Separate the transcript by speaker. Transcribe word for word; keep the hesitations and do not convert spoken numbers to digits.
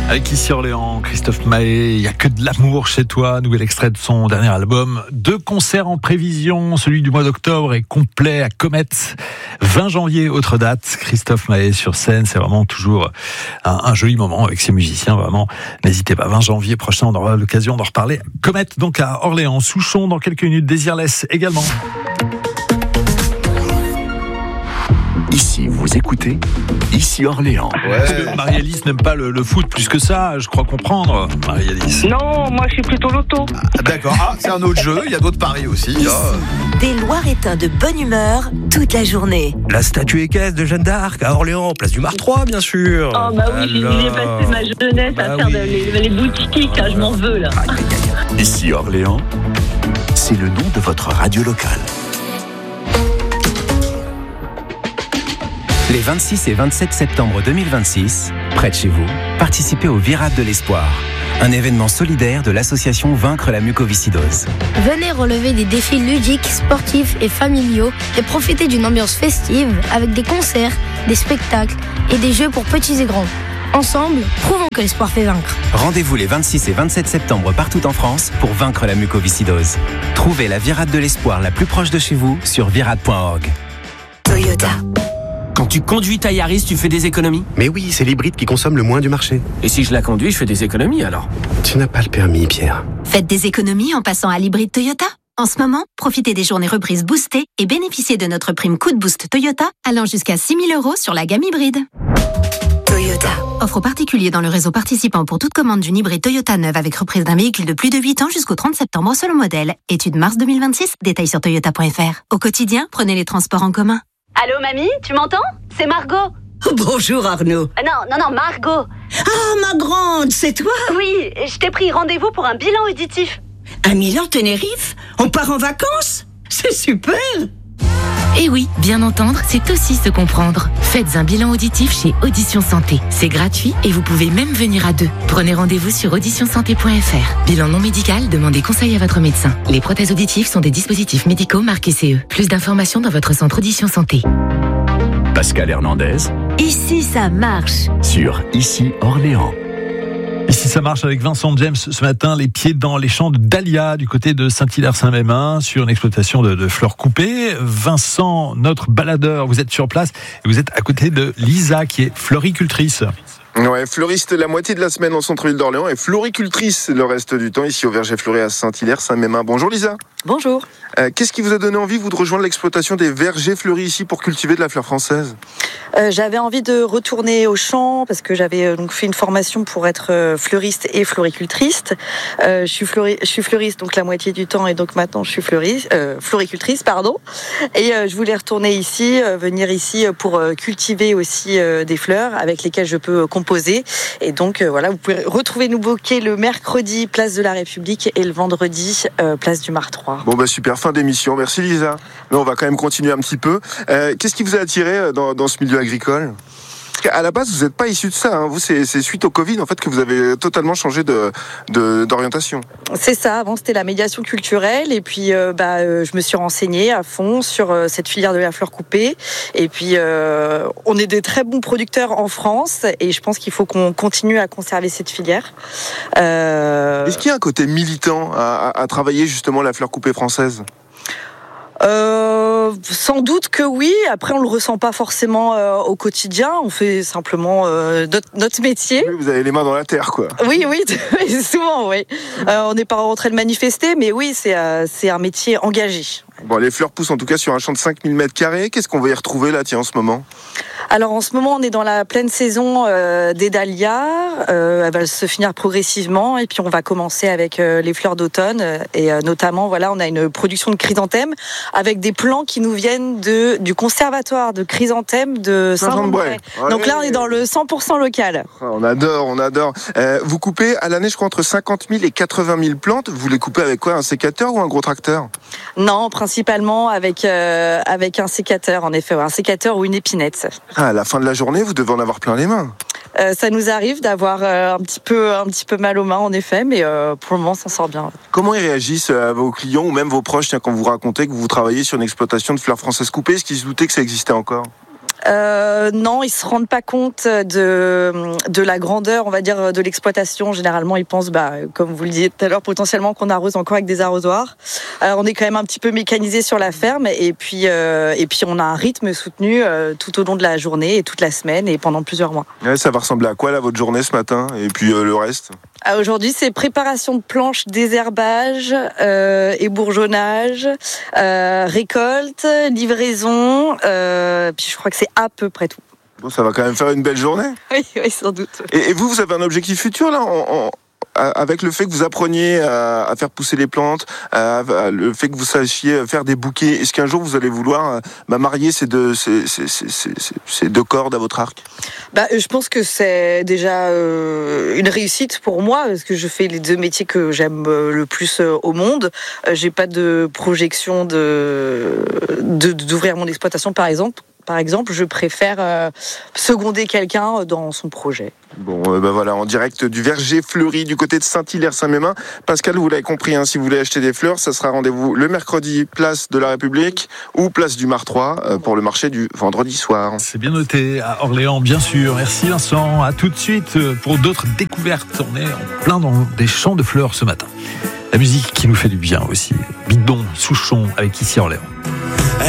Speaker 1: Avec ici Orléans, Christophe Maé, il n'y a que de l'amour chez toi, nouvel extrait de son dernier album. Deux concerts en prévision, celui du mois d'octobre est complet à Comète. vingt janvier, autre date, Christophe Maé sur scène, c'est vraiment toujours un, un joli moment avec ses musiciens, vraiment. N'hésitez pas, vingt janvier prochain, on aura l'occasion d'en reparler. Comète donc à Orléans, Souchon dans quelques minutes, Désirless également.
Speaker 2: Ici, vous écoutez Ici Orléans.
Speaker 1: Ouais. Parce que Marie-Alice n'aime pas le, le foot plus que ça, je crois comprendre, Marie-Alice.
Speaker 3: Non, moi je suis plutôt loto.
Speaker 4: Ah, d'accord, ah, c'est un autre jeu, il y a d'autres paris aussi.
Speaker 5: Ici,
Speaker 4: Oh.
Speaker 5: des Loiretains de bonne humeur toute la journée.
Speaker 6: La statue équestre de Jeanne d'Arc à Orléans, place du Mar trois, bien sûr.
Speaker 3: Oh bah oui, j'ai
Speaker 6: Alors...
Speaker 3: j'ai passé ma jeunesse
Speaker 6: Bah
Speaker 3: à faire
Speaker 6: oui.
Speaker 3: de- les, les boutiques, là, je m'en veux là.
Speaker 2: Ici Orléans, c'est le nom de votre radio locale.
Speaker 7: Les vingt-six et vingt-sept septembre deux mille vingt-six, près de chez vous, participez au Virade de l'Espoir, un événement solidaire de l'association Vaincre la mucoviscidose.
Speaker 8: Venez relever des défis ludiques, sportifs et familiaux et profiter d'une ambiance festive avec des concerts, des spectacles et des jeux pour petits et grands. Ensemble, prouvons que l'espoir fait vaincre.
Speaker 7: Rendez-vous les vingt-six et vingt-sept septembre partout en France pour vaincre la mucoviscidose. Trouvez la Virade de l'Espoir la plus proche de chez vous sur virade point org.
Speaker 5: Toyota.
Speaker 9: Quand tu conduis ta Yaris, tu fais des économies?
Speaker 10: Mais oui, c'est l'hybride qui consomme le moins du marché.
Speaker 9: Et si je la conduis, je fais des économies alors?
Speaker 10: Tu n'as pas le permis, Pierre.
Speaker 11: Faites des économies en passant à l'hybride Toyota. En ce moment, profitez des journées reprises boostées et bénéficiez de notre prime coup de boost Toyota allant jusqu'à six mille euros sur la gamme hybride.
Speaker 5: Toyota.
Speaker 11: Offre aux particuliers dans le réseau participant pour toute commande d'une hybride Toyota neuve avec reprise d'un véhicule de plus de huit ans jusqu'au trente septembre selon modèle. Étude mars deux mille vingt-six, détails sur toyota point f r. Au quotidien, prenez les transports en commun.
Speaker 12: Allô, mamie, tu m'entends? C'est Margot.
Speaker 13: Bonjour Arnaud.
Speaker 12: Euh, non, non, non, Margot.
Speaker 13: Ah, ma grande, c'est toi?
Speaker 12: Oui, je t'ai pris rendez-vous pour un bilan auditif.
Speaker 13: À Milan, Tenerife? On part en vacances? C'est super!
Speaker 14: Et oui, bien entendre, c'est aussi se comprendre. Faites un bilan auditif chez Audition Santé. C'est gratuit et vous pouvez même venir à deux. Prenez rendez-vous sur audition santé point f r. Bilan non médical, demandez conseil à votre médecin. Les prothèses auditives sont des dispositifs médicaux marqués C E. Plus d'informations dans votre centre Audition Santé.
Speaker 2: Pascal Hernandez
Speaker 5: Ici, ça marche.
Speaker 2: sur Ici Orléans.
Speaker 1: Ici ça marche avec Vincent James ce matin, les pieds dans les champs de Dahlia du côté de Saint-Hilaire-Saint-Mémin sur une exploitation de, de fleurs coupées. Vincent, notre baladeur, vous êtes sur place et vous êtes à côté de Lisa qui est floricultrice.
Speaker 15: Ouais, fleuriste la moitié de la semaine en centre-ville d'Orléans et floricultrice le reste du temps ici au Verger Fleuri à Saint-Hilaire-Saint-Mémin. Bonjour Lisa.
Speaker 16: Bonjour.
Speaker 15: Euh, qu'est-ce qui vous a donné envie, vous, de rejoindre l'exploitation des Vergers Fleuris ici pour cultiver de la fleur française ?
Speaker 16: Euh, j'avais envie de retourner au champ parce que j'avais euh, donc fait une formation pour être euh, fleuriste et floricultrice. Euh, je suis fleuri- je suis fleuriste donc la moitié du temps et donc maintenant je suis fleuriste, euh, floricultrice pardon. Et euh, je voulais retourner ici, euh, venir ici pour euh, cultiver aussi euh, des fleurs avec lesquelles je peux composer. Et donc euh, voilà, vous pouvez retrouver nos bouquets le mercredi place de la République et le vendredi euh, place du Mar trois.
Speaker 15: Bon bah super, fin d'émission, merci Lisa. Mais on va quand même continuer un petit peu. Euh, qu'est-ce qui vous a attiré dans, dans ce milieu agricole ? À la base, vous n'êtes pas issu de ça. Hein. Vous, c'est, c'est suite au Covid en fait que vous avez totalement changé de, de d'orientation.
Speaker 16: C'est ça. Avant, c'était la médiation culturelle, et puis euh, bah, euh, je me suis renseignée à fond sur euh, cette filière de la fleur coupée. Et puis, euh, on est des très bons producteurs en France, et je pense qu'il faut qu'on continue à conserver cette filière. Euh...
Speaker 15: Est-ce qu'il y a un côté militant à, à, à travailler justement la fleur coupée française ?
Speaker 16: Euh, sans doute que oui. Après, on le ressent pas forcément euh, au quotidien. On fait simplement euh, notre, notre métier.
Speaker 15: Oui, vous avez les mains dans la terre, quoi.
Speaker 16: Oui, oui, souvent, oui. Euh, on n'est pas en train de manifester, mais oui, c'est, euh, c'est un métier engagé.
Speaker 15: Bon, les fleurs poussent en tout cas sur un champ de cinq mille mètres carrés. Qu'est-ce qu'on va y retrouver là, tiens, en ce moment ?
Speaker 16: Alors en ce moment, on est dans la pleine saison euh, des dahlias. Euh, elle va se finir progressivement et puis on va commencer avec euh, les fleurs d'automne et euh, notamment, voilà, on a une production de chrysanthèmes avec des plants qui nous viennent de du conservatoire de chrysanthèmes de Saint-Jean-de-Bray.
Speaker 15: Ouais.
Speaker 16: Donc là, on est dans le cent pour cent local.
Speaker 15: On adore, on adore. Euh, vous coupez à l'année, je crois, entre cinquante mille et quatre-vingt mille plantes. Vous les coupez avec quoi ? Un sécateur ou un gros tracteur ?
Speaker 16: Non, principalement avec euh, avec un sécateur, en effet, un sécateur ou une épinette.
Speaker 15: Ah, à la fin de la journée, vous devez en avoir plein les mains.
Speaker 16: Euh, ça nous arrive d'avoir euh, un petit peu un petit peu mal aux mains, en effet, mais euh, pour le moment, ça sort bien.
Speaker 15: Comment ils réagissent euh, vos clients ou même vos proches tiens, quand vous racontez que vous travaillez sur une exploitation de fleurs françaises coupées ? Est-ce qu'ils se doutaient que ça existait encore ?
Speaker 16: Euh, non, ils se rendent pas compte de, de la grandeur, on va dire, de l'exploitation. Généralement, ils pensent, bah, comme vous le disiez tout à l'heure, potentiellement qu'on arrose encore avec des arrosoirs. Alors, on est quand même un petit peu mécanisé sur la ferme, et puis, euh, et puis on a un rythme soutenu euh, tout au long de la journée et toute la semaine et pendant plusieurs mois.
Speaker 15: Ouais, ça va ressembler à quoi là votre journée ce matin et puis euh, le reste?
Speaker 16: Ah, aujourd'hui, c'est préparation de planches, désherbage, euh, ébourgeonnage, euh, récolte, livraison. Euh, puis je crois que c'est à peu près tout.
Speaker 15: Bon, ça va quand même faire une belle journée.
Speaker 16: Oui, oui, sans doute.
Speaker 15: Et, et vous, vous avez un objectif futur là en, en, avec le fait que vous appreniez à, à faire pousser les plantes, à, à, le fait que vous sachiez faire des bouquets, est-ce qu'un jour vous allez vouloir bah, marier ces deux, ces, ces, ces, ces, ces deux cordes à votre arc?
Speaker 16: Bah, je pense que c'est déjà euh, une réussite pour moi, parce que je fais les deux métiers que j'aime le plus euh, au monde. Euh, j'ai pas de projection de, de, d'ouvrir mon exploitation, par exemple. Par exemple, je préfère euh, seconder quelqu'un dans son projet.
Speaker 15: Bon, euh, ben voilà, en direct du verger fleuri du côté de Saint-Hilaire-Saint-Mémin. Pascal, vous l'avez compris, hein, si vous voulez acheter des fleurs, ça sera rendez-vous le mercredi, place de la République ou place du Mar trois euh, pour le marché du vendredi soir.
Speaker 1: C'est bien noté, à Orléans, bien sûr. Merci Vincent. À tout de suite pour d'autres découvertes. On est en plein dans des champs de fleurs ce matin. La musique qui nous fait du bien aussi. Bidon, Souchon, avec ici Orléans.